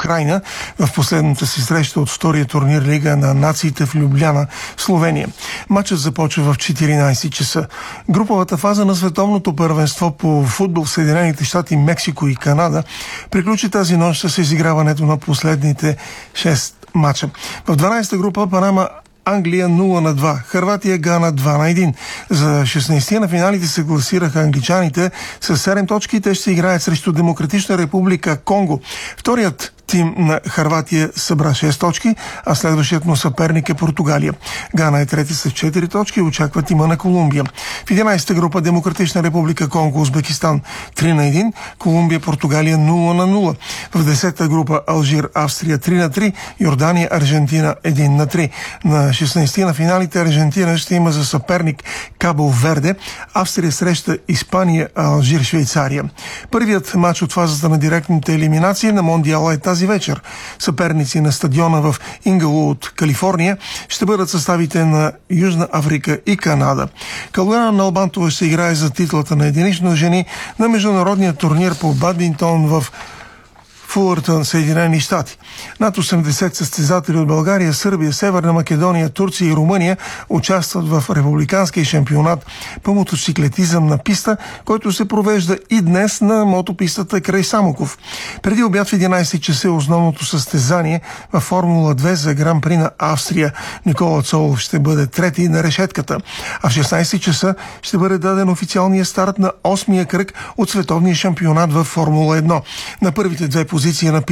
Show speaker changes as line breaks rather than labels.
Украйна в последната си среща от втория турнир Лига на нациите в Любляна, Словения. Матчът започва в 14 часа. Груповата фаза на световното първенство по футбол в Съединените щати, Мексико и Канада приключи тази нощ с изиграването на последните 6 матча. В 12-та група Панама Англия 0-2, Хърватия Гана 2-1. За 16 на финалите се класираха англичаните с 7 точки и те ще играят срещу Демократична република Конго. Вторият тим на Хърватия събра 6 точки, а следващият му съперник е Португалия. Гана е трети с 4 точки и очаква тима на Колумбия. В 11-та група Демократична република Конго, Узбекистан 3-1, Колумбия, Португалия 0-0. В 10-та група Алжир, Австрия 3-3, Йордания, Аржентина 1-3. На 16 на финалите Аржентина ще има за съперник Кабо Верде, Австрия среща Испания, Алжир, Швейцария. Първият матч от фазата на директните елиминации на Мондиала е тази вечер. Съперници на стадиона в Инглвуд, Калифорния, ще бъдат съставите на Южна Африка и Канада. Калуяна Налбантова ще играе за титлата на единично жени на международния турнир по бадминтон в Фулъртън, Съединени щати. Над 80 състезатели от България, Сърбия, Северна Македония, Турция и Румъния участват в републиканския шампионат по мотоциклетизъм на писта, който се провежда и днес на мотопистата край Самоков. Преди обяд в 11 часа е основното състезание във Формула 2 за Гран-при на Австрия. Никола Цолов ще бъде трети на решетката. А в 16 часа ще бъде даден официалния старт на 8-я кръг от световния шампионат във Формула 1. На първите две позиции на